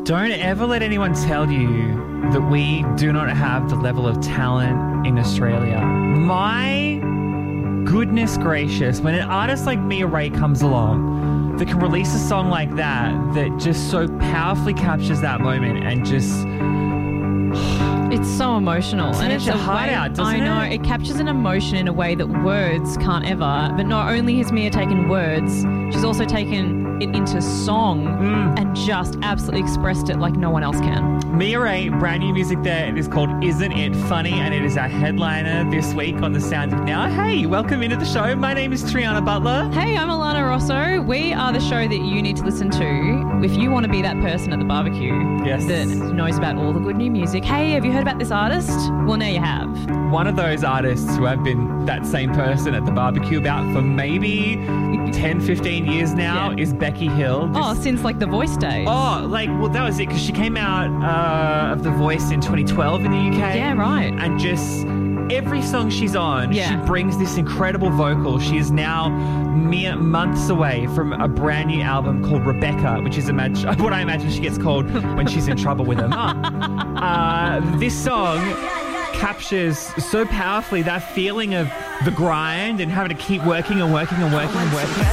Don't ever let anyone tell you that we do not have the level of talent in Australia. My goodness gracious, when an artist like Mia Ray comes along that can release a song like that just so powerfully captures that moment and just... It's so emotional. And it's your heart out, doesn't it? I know. It captures an emotion in a way that words can't ever. But not only has Mia taken words, she's also taken it into song and just absolutely expressed it like no one else can. Mia Ray, brand new music there. It is called Isn't It Funny? And it is our headliner this week on The Sound of Now. Hey, welcome into the show. My name is Triana Butler. Hey, I'm Alana Rosso. We are the show that you need to listen to if you want to be that person at the barbecue that knows about all the good new music. Hey, have you heard about this artist? Well, now you have. One of those artists who I've been that same person at the barbecue about for maybe 10, 15 years now is Becky Hill. Since like The Voice days. Well, that was it, because she came out of The Voice in 2012 in the UK. Yeah, right. And just every song she's on, she brings this incredible vocal. She is now mere months away from a brand new album called Rebecca, which is what I imagine she gets called when she's in trouble with her mum. This song captures so powerfully that feeling of the grind and having to keep working and working and working and working.